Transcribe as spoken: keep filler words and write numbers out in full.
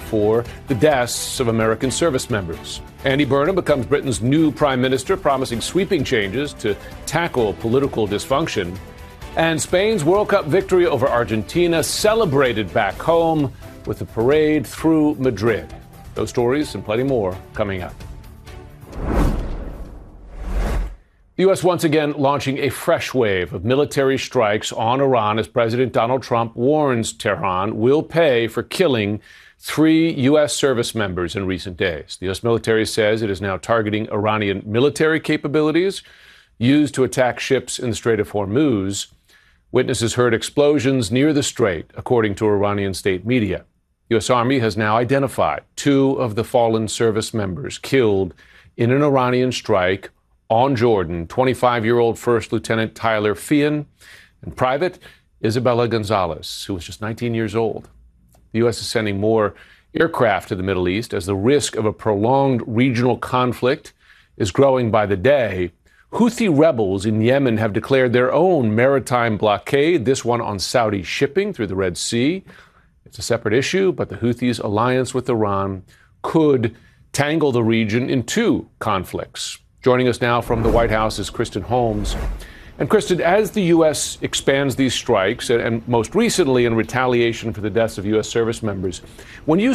for the deaths of American service members. Andy Burnham becomes Britain's new prime minister, promising sweeping changes to tackle political dysfunction. And Spain's World Cup victory over Argentina celebrated back home with a parade through Madrid. Those stories and plenty more coming up. The U S once again launching a fresh wave of military strikes on Iran as President Donald Trump warns Tehran will pay for killing three U S service members in recent days. The U S military says it is now targeting Iranian military capabilities used to attack ships in the Strait of Hormuz. Witnesses heard explosions near the strait, according to Iranian state media. The U S Army has now identified two of the fallen service members killed in an Iranian strike on Jordan, twenty-five-year-old First Lieutenant Tyler Feehan and Private Isabella Gonzalez, who was just nineteen years old. The U S is sending more aircraft to the Middle East as the risk of a prolonged regional conflict is growing by the day. Houthi rebels in Yemen have declared their own maritime blockade, this one on Saudi shipping through the Red Sea. It's a separate issue, but the Houthis' alliance with Iran could tangle the region in two conflicts. Joining us now from the White House is Kristen Holmes. And Kristen, as the U S expands these strikes, and, and most recently in retaliation for the deaths of U S service members, when you